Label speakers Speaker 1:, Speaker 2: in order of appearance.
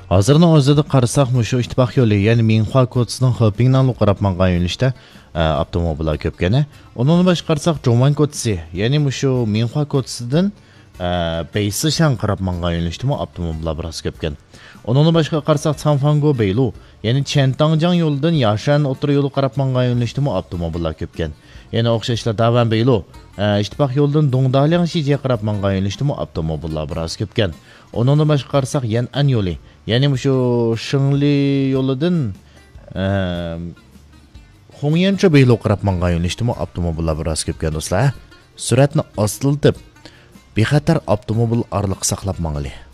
Speaker 1: Hozirning o'zida qarasak, shu ittifoq yo'li, ya'ni Minhua ko'chasining Xopingdan qarab mangan yo'nalishda avtomobillar ko'pgani. Undan boshqa qarasak, Zhongwan ko'chasi, ya'ni shu Minhua ko'chasidan Beysishan qarab mangan yo'nalishda avtomobillar biroz ko'pgan. Undan boshqa qarasak, Changfangu Beilu, ya'ni Chentangjiang yo'lidan Yashan o'tir yo'li qarab mangan yo'nalishda avtomobillar ko'pgan. Yana o'xshashlar Davan Beilu, ittifoq yo'lidan Dongdaliang Shijiga qarab mangan yo'nalishda avtomobillar biroz ko'pgan. Undan boshqa qarasak, Yan'an yo'li, ya'ni shu Shingli yo'lidan Hongyancho Beilu qarab mangan yo'nalishda avtomobillar biroz ko'pgan do'stlar. Suratni ostiltib, bexatar avtomobil orliq saqlab mangli.